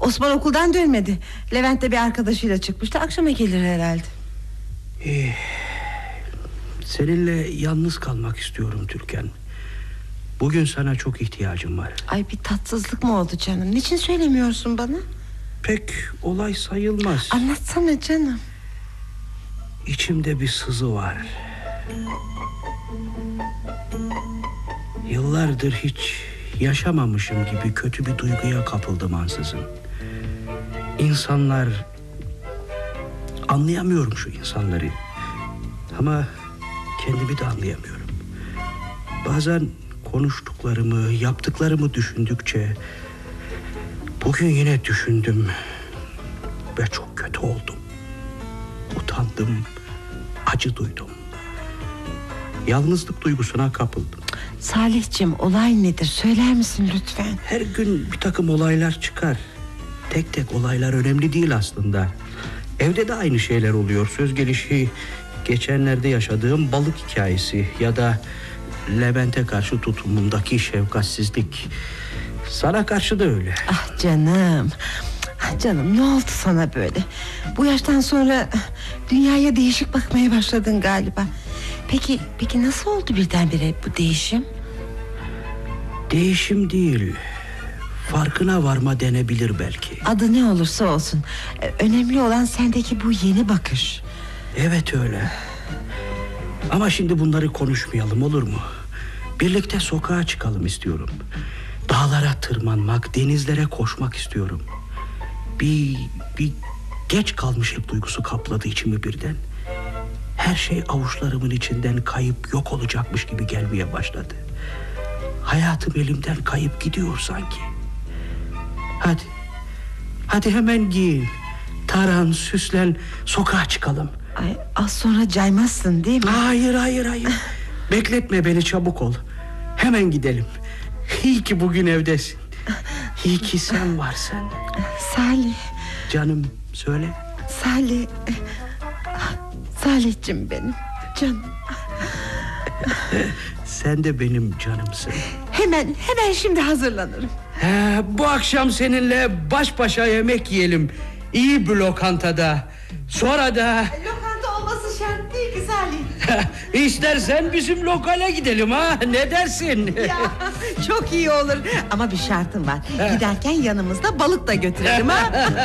Osman okuldan dönmedi. Levent de bir arkadaşıyla çıkmıştı. Akşama gelir herhalde. Seninle yalnız kalmak istiyorum Türkan. Bugün sana çok ihtiyacım var. Ay, bir tatsızlık mı oldu canım? Niçin söylemiyorsun bana? Pek olay sayılmaz. Anlatsana canım. İçimde bir sızı var. Yıllardır hiç yaşamamışım gibi kötü bir duyguya kapıldım ansızın. İnsanlar... Anlayamıyorum şu insanları. Ama kendimi de anlayamıyorum. Bazen konuştuklarımı, yaptıklarımı düşündükçe... Bugün yine düşündüm ve çok kötü oldum. Utandım, acı duydum. Yalnızlık duygusuna kapıldım. Salihciğim, olay nedir? Söyler misin lütfen? Her gün bir takım olaylar çıkar. Tek tek olaylar önemli değil aslında. Evde de aynı şeyler oluyor. Söz gelişi geçenlerde yaşadığım balık hikayesi ya da Levent'e karşı tutumumdaki şefkatsizlik. Sana karşı da öyle. Ah canım. Ah canım, ne oldu sana böyle? Bu yaştan sonra dünyaya değişik bakmaya başladın galiba. Peki nasıl oldu birdenbire bu değişim? Değişim değil, farkına varma denebilir belki. Adı ne olursa olsun, önemli olan sendeki bu yeni bakış. Evet öyle. Ama şimdi bunları konuşmayalım, olur mu? Birlikte sokağa çıkalım istiyorum. Dağlara tırmanmak, denizlere koşmak istiyorum. Bir geç kalmışlık duygusu kapladı içimi birden. Her şey avuçlarımın içinden kayıp yok olacakmış gibi gelmeye başladı. Hayatım elimden kayıp gidiyor sanki. Hadi hemen giyin. Taran, süslen, sokağa çıkalım. Ay, az sonra caymazsın değil mi? Hayır. Bekletme beni, çabuk ol. Hemen gidelim. İyi ki bugün evdesin. İyi ki sen varsın. Salih. Canım, söyle. Salih. Salihciğim benim canım. Sen de benim canımsın. Hemen şimdi hazırlanırım. Bu akşam seninle baş başa yemek yiyelim. İyi bir lokantada. Sonra da... Lokanta olması şart değil ki Salih. İstersen bizim lokale gidelim ha. Ne dersin? Ya, çok iyi olur. Ama bir şartım var. Giderken yanımızda balık da götürelim ha.